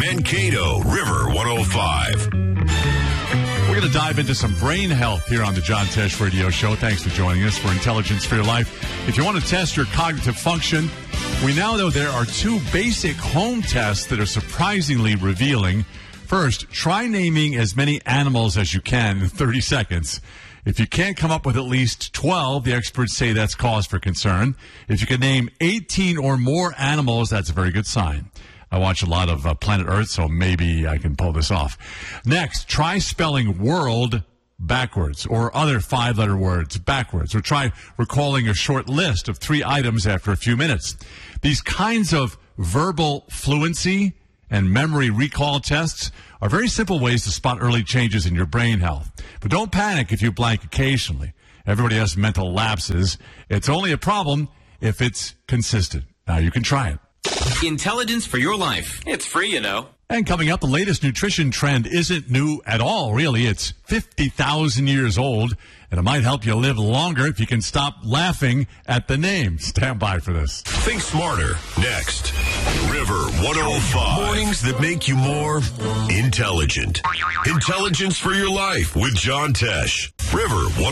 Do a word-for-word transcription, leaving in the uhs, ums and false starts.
Mankato, River one oh five. We're going to dive into some brain health here on the John Tesh Radio Show. Thanks for joining us for Intelligence for Your Life. If you want to test your cognitive function, we now know there are two basic home tests that are surprisingly revealing. First, try naming as many animals as you can in thirty seconds. If you can't come up with at least twelve, the experts say that's cause for concern. If you can name eighteen or more animals, that's a very good sign. I watch a lot of uh, Planet Earth, so maybe I can pull this off. Next, try spelling world backwards or other five-letter words backwards, or try recalling a short list of three items after a few minutes. These kinds of verbal fluency and memory recall tests are very simple ways to spot early changes in your brain health. But don't panic if you blank occasionally. Everybody has mental lapses. It's only a problem if it's consistent. Now you can try it. Intelligence for Your Life. It's free, you know. And coming up, the latest nutrition trend isn't new at all, really. It's fifty thousand years old, and it might help you live longer if you can stop laughing at the name. Stand by for this. Think smarter. Next. River one oh five. Mornings that make you more intelligent. Intelligence for Your Life with John Tesh. River one oh five.